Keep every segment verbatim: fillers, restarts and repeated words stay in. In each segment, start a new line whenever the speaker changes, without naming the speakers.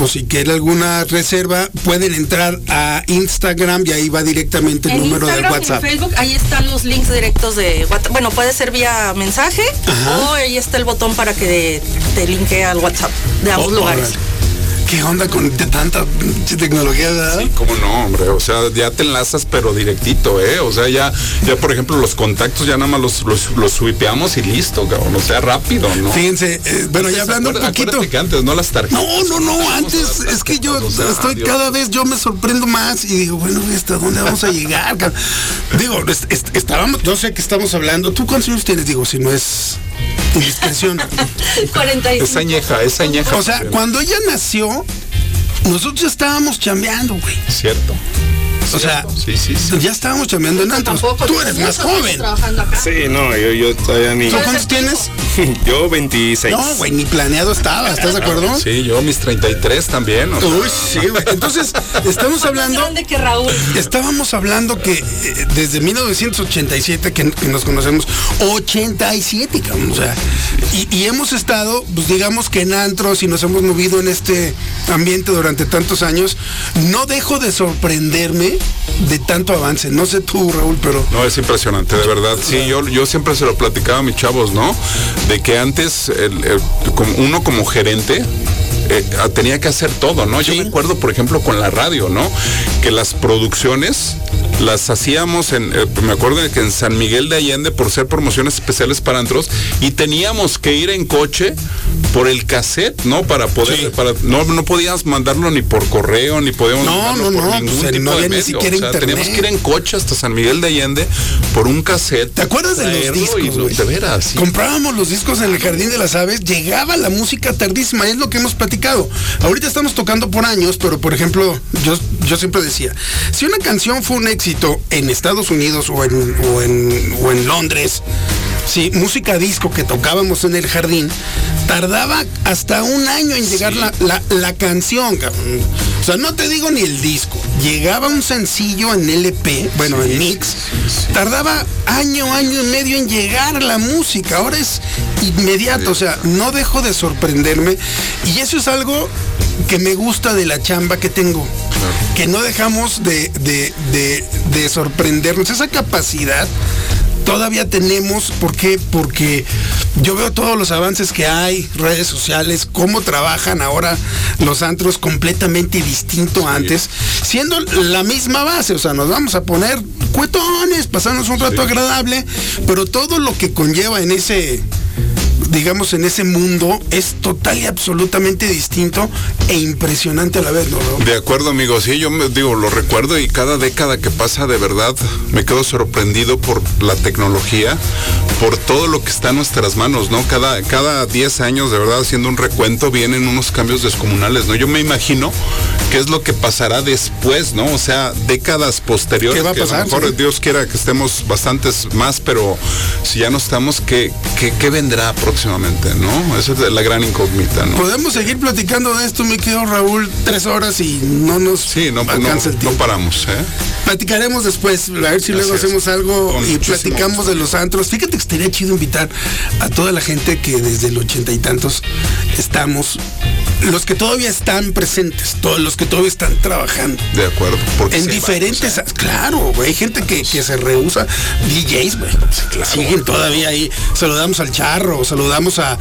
o si quiere alguna reserva, pueden entrar a Instagram y ahí va directamente el
en
número
Instagram,
de WhatsApp.
En Facebook, ahí están los links directos de WhatsApp. Bueno, puede ser vía mensaje. Ajá. O ahí está el botón para que te linkee al WhatsApp de ambos oh, lugares. Órale.
¿Qué onda con tanta tecnología, verdad?
Sí, cómo no, hombre, o sea, ya te enlazas pero directito, ¿eh? O sea, ya, ya por ejemplo, los contactos ya nada más los, los, los swipeamos y listo, cabrón, o sea, rápido, ¿no?
Fíjense, eh, bueno, ya hablando un poquito.
Que antes, no las tarjetas.
No, no, no, antes, es que yo o sea, estoy Dios. Cada vez, yo me sorprendo más y digo, bueno, ¿hasta dónde vamos a llegar? Digo, est- est- estábamos, yo sé que estamos hablando, ¿tú cuántos años tienes? Digo, si no es indiscreción.
cuarenta y cinco.
Es añeja, es añeja.
O sea, cuando ella nació, nosotros ya estábamos chambeando, güey.
Cierto.
O sea,
sí, sí, sí.
ya estábamos chambeando en antros. Tú eres más joven.
Sí, no, yo, yo todavía ni...
¿Tú cuántos tienes?
Yo veintiséis.
No, güey, ni planeado estaba, ¿estás de acuerdo?
Sí, yo mis treinta y tres también. O sea.
Uy, sí, güey. Entonces, estamos hablando...
Más grande que Raúl.
Estábamos hablando que eh, desde mil novecientos ochenta y siete, que, que nos conocemos, ochenta y siete, cabrón, o sea, y, y hemos estado, pues digamos que en antros y nos hemos movido en este ambiente durante tantos años. No dejo de sorprenderme de tanto avance. No sé tú, Raúl, pero...
No, es impresionante, de verdad. Sí, yo, yo siempre se lo platicaba a mis chavos, ¿no? De que antes el, el, como uno como gerente eh, tenía que hacer todo, ¿no? Yo
sí.
me acuerdo, por ejemplo, con la radio, ¿no? Que las producciones las hacíamos en, eh, me acuerdo que en San Miguel de Allende, por ser promociones especiales para antros, y teníamos que ir en coche por el cassette, ¿no? Para poder,
sí.
para, no, no podías mandarlo ni por correo, ni podíamos
no,
mandarlo
no,
por
no,
ningún
pues,
tipo
no
de
había
medio.
ni siquiera
o sea,
internet.
teníamos que ir en coche hasta San Miguel de Allende por un cassette.
¿Te acuerdas de los discos,
y lo, de veras, sí.
Comprábamos los discos en el Jardín de las Aves, llegaba la música tardísima, es lo que hemos platicado. Ahorita estamos tocando por años, pero por ejemplo, yo, yo siempre decía, si una canción fue un éxito en Estados Unidos o en, o en, o en Londres, sí, música disco que tocábamos en el Jardín, tardaba hasta un año en llegar sí. la, la, la canción, cabrón. O sea, no te digo ni el disco. Llegaba un sencillo en L P, bueno, sí, en mix. Sí, sí. Tardaba año, año y medio en llegar la música. Ahora es inmediato. Sí. O sea, no dejo de sorprenderme. Y eso es algo que me gusta de la chamba que tengo. Claro. Que no dejamos de, de, de, de sorprendernos. Esa capacidad todavía tenemos. ¿Por qué? Porque yo veo todos los avances que hay, redes sociales, cómo trabajan ahora los antros completamente distinto a antes, siendo la misma base. O sea, nos vamos a poner cuetones, pasarnos un rato sí. agradable, pero todo lo que conlleva en ese, digamos, en ese mundo es total y absolutamente distinto e impresionante a la vez, ¿no?
De acuerdo, amigo, sí, yo me digo, lo recuerdo y cada década que pasa, de verdad, me quedo sorprendido por la tecnología, por todo lo que está en nuestras manos, ¿no? Cada, cada diez años, de verdad, haciendo un recuento, vienen unos cambios descomunales, ¿no? Yo me imagino qué es lo que pasará después, ¿no? O sea, décadas posteriores.
¿Qué va a pasar?
Que a lo mejor sí. Dios quiera que estemos bastantes más, pero si ya no estamos, ¿qué, qué, qué vendrá próximamente, no? Esa es la gran incógnita, ¿no?
Podemos seguir platicando de esto, mi querido Raúl, tres horas y no nos
sí, no,
alcanza
no,
el tiempo.
No paramos, ¿eh?
Platicaremos después, a ver si luego hacemos algo Con y platicamos gusto. De los antros. Fíjate que estaría chido invitar a toda la gente que desde el ochenta y tantos estamos, los que todavía están presentes, todos los que todavía están trabajando.
De acuerdo. Porque
en diferentes, va, o sea, claro, güey, hay gente que, que se rehúsa, D Js, güey, sí, claro, siguen todavía ahí. Saludamos al Charro, saludamos a,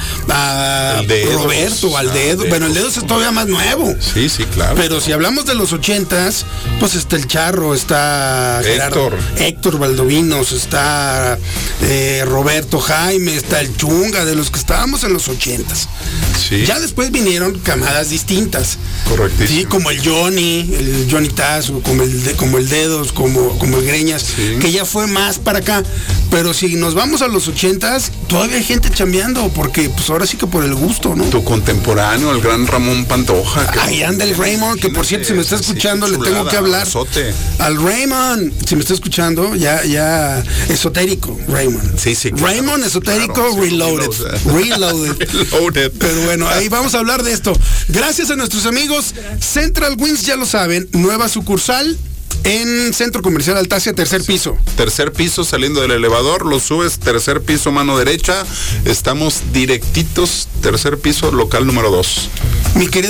a dedo, Roberto, al Dedo. Bueno, el Dedo es todavía más nuevo.
Sí, sí, claro.
Pero si hablamos de los ochentas, pues está el Charro, está
Héctor,
Gerardo, Héctor Valdovinos, está eh, Roberto Jaime, está el Chunga, de los que estábamos en los ochentas.
Sí.
Ya después vinieron camadas distintas.
Correctísimo.
Sí, como el Johnny, el Johnny Tazo, como el de, como el Dedos, como, como el Greñas, sí. que ya fue más para acá. Pero si nos vamos a los ochentas, todavía hay gente chambeando, porque pues ahora sí que por el gusto, ¿no?
Tu contemporáneo, el gran Ramón Pantoja. Que
ahí anda el Raymond, que por cierto, si me está escuchando, sí, le tengo que hablar.
Sote.
Al Raymond, si me está escuchando, ya, ya, esotérico, Raymond.
Sí, sí. Claro,
Raymond, esotérico,
claro,
reloaded. Reloaded.
Reloaded.
Pero bueno, ahí vamos a hablar de esto. Gracias a nuestros amigos Central Wings, ya lo saben, nueva sucursal en Centro Comercial Altasia, tercer piso.
Tercer piso, saliendo del elevador, lo subes, tercer piso, mano derecha. Estamos directitos, tercer piso, local número dos.
Mi querido